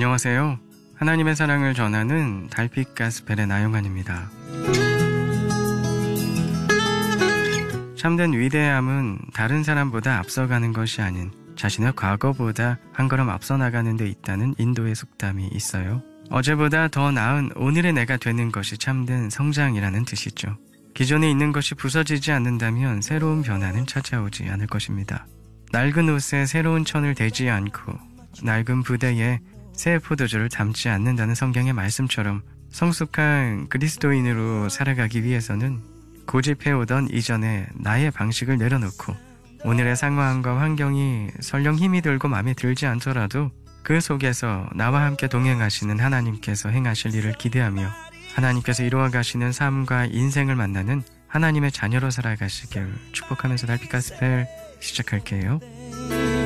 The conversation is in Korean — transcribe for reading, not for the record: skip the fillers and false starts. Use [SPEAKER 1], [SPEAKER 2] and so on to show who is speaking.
[SPEAKER 1] 안녕하세요. 하나님의 사랑을 전하는 달빛 가스펠의 나영환입니다. 참된 위대함은 다른 사람보다 앞서가는 것이 아닌 자신의 과거보다 한 걸음 앞서 나가는 데 있다는 인도의 속담이 있어요. 어제보다 더 나은 오늘의 내가 되는 것이 참된 성장이라는 뜻이죠. 기존에 있는 것이 부서지지 않는다면 새로운 변화는 찾아오지 않을 것입니다. 낡은 옷에 새로운 천을 대지 않고 낡은 부대에 새 포도주를 담지 않는다는 성경의 말씀처럼 성숙한 그리스도인으로 살아가기 위해서는 고집해오던 이전에 나의 방식을 내려놓고 오늘의 상황과 환경이 설령 힘이 들고 마음에 들지 않더라도 그 속에서 나와 함께 동행하시는 하나님께서 행하실 일을 기대하며 하나님께서 이루어 가시는 삶과 인생을 만나는 하나님의 자녀로 살아가시길 축복하면서 달빛 가스펠 시작할게요.